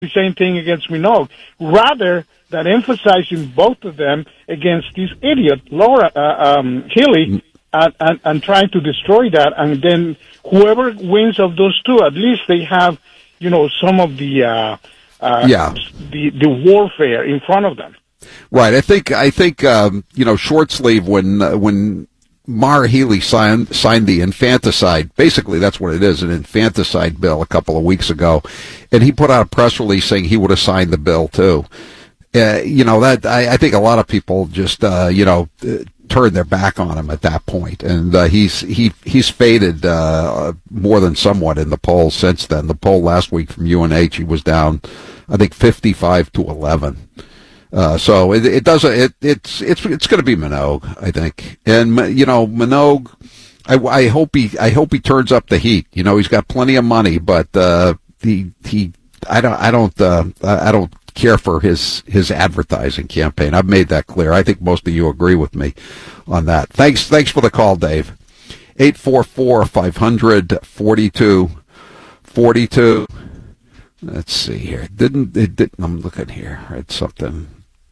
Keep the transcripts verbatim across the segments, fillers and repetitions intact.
the same thing against Minogue, rather than emphasizing both of them against this idiot, Laura uh, um, Healy, and, and, and trying to destroy that. And then whoever wins of those two, at least they have, you know, some of the uh, uh, yeah. the, the warfare in front of them. Right. I think, I think um, you know, short sleeve, when, uh, when Maura Healey signed, signed the infanticide, basically that's what it is, an infanticide bill a couple of weeks ago, and he put out a press release saying he would have signed the bill too. Uh, you know, that I, I think a lot of people just, uh, you know, uh, turned their back on him at that point, and uh, he's he he's faded uh, more than somewhat in the polls since then. The poll last week from U N H, he was down, I think, fifty-five to eleven. Uh, so it, it doesn't. It, it's it's it's going to be Minogue, I think, and you know, Minogue. I, I hope he I hope he turns up the heat. You know, he's got plenty of money, but uh, he he I don't I don't uh, I don't care for his his advertising campaign. I've made that clear. I think most of you agree with me on that. Thanks thanks for the call, Dave. Eight four four five hundred forty two forty two. Let's see here. Didn't it? Didn't, I'm looking here. I read something.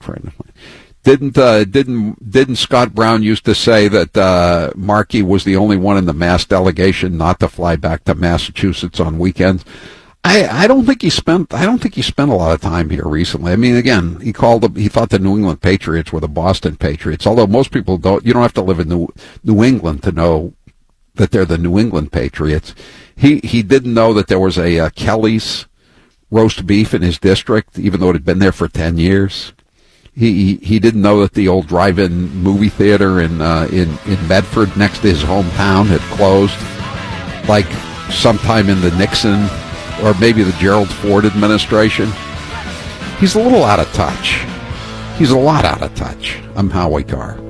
Didn't uh, didn't didn't Scott Brown used to say that uh, Markey was the only one in the Mass delegation not to fly back to Massachusetts on weekends? I, I don't think he spent I don't think he spent a lot of time here recently. I mean, again, he called them, he thought the New England Patriots were the Boston Patriots. Although most people don't, you don't have to live in New New England to know that they're the New England Patriots. He he didn't know that there was a uh, Kelly's roast beef in his district, even though it had been there for ten years. He he didn't know that the old drive-in movie theater in uh, in in Medford next to his hometown had closed, like sometime in the Nixon or maybe the Gerald Ford administration. He's a little out of touch. He's a lot out of touch. I'm Howie Carr.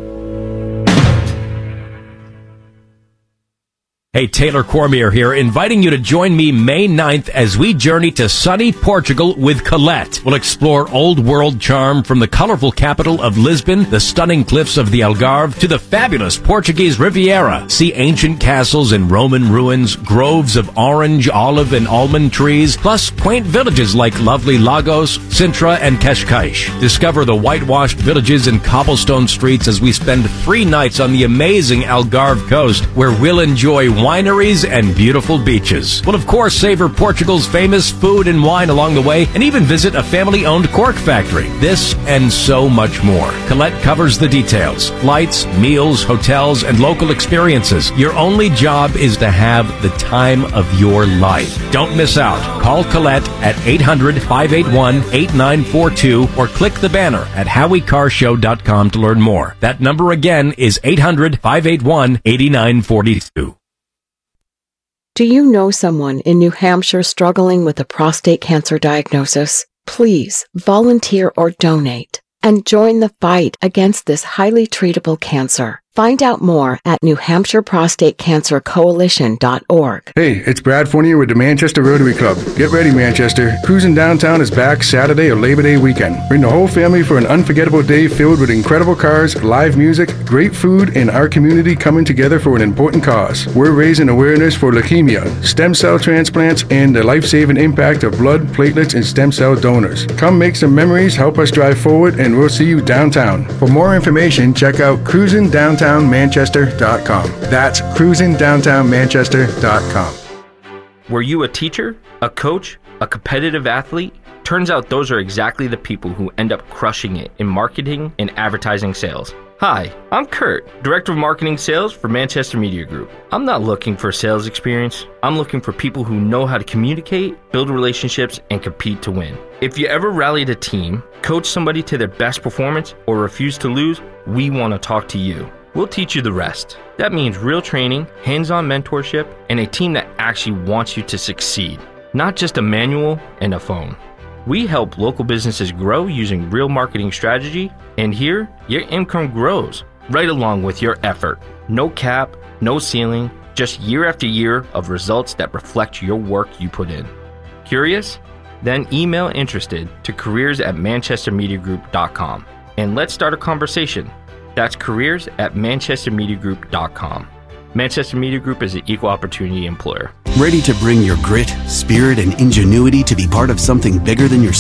Hey, Taylor Cormier here, inviting you to join me May ninth as we journey to sunny Portugal with Colette. We'll explore old world charm from the colorful capital of Lisbon, the stunning cliffs of the Algarve, to the fabulous Portuguese Riviera. See ancient castles and Roman ruins, groves of orange, olive, and almond trees, plus quaint villages like lovely Lagos, Sintra, and Cascais. Discover the whitewashed villages and cobblestone streets as we spend three nights on the amazing Algarve coast, where we'll enjoy wineries and beautiful beaches. We'll, of course, savor Portugal's famous food and wine along the way, and even visit a family-owned cork factory. This and so much more. Colette covers the details. Flights, meals, hotels, and local experiences. Your only job is to have the time of your life. Don't miss out. Call Colette at eight hundred, five eight one, eight nine four two or click the banner at howie carr show dot com to learn more. That number again is eight hundred, five eight one, eight nine four two. Do you know someone in New Hampshire struggling with a prostate cancer diagnosis? Please volunteer or donate and join the fight against this highly treatable cancer. Find out more at new hampshire prostate cancer coalition dot org. Hey, it's Brad Fournier with the Manchester Rotary Club. Get ready, Manchester. Cruising Downtown is back Saturday or Labor Day weekend. Bring the whole family for an unforgettable day filled with incredible cars, live music, great food, and our community coming together for an important cause. We're raising awareness for leukemia, stem cell transplants, and the life-saving impact of blood, platelets, and stem cell donors. Come make some memories, help us drive forward, and we'll see you downtown. For more information, check out cruising downtown manchester dot com. That's cruising downtown manchester dot com. Were you a teacher, a coach, a competitive athlete? Turns out those are exactly the people who end up crushing it in marketing and advertising sales. Hi, I'm Kurt, Director of Marketing Sales for Manchester Media Group. I'm not looking for sales experience. I'm looking for people who know how to communicate, build relationships, and compete to win. If you ever rallied a team, coached somebody to their best performance, or refused to lose, we want to talk to you. We'll teach you the rest. That means real training, hands-on mentorship, and a team that actually wants you to succeed, not just a manual and a phone. We help local businesses grow using real marketing strategy, and here, your income grows right along with your effort. No cap, no ceiling, just year after year of results that reflect your work you put in. Curious? Then email interested to careers at manchester media group dot com and let's start a conversation. That's careers at manchester media group dot com. Manchester Media Group is an equal opportunity employer. Ready to bring your grit, spirit, and ingenuity to be part of something bigger than yourself?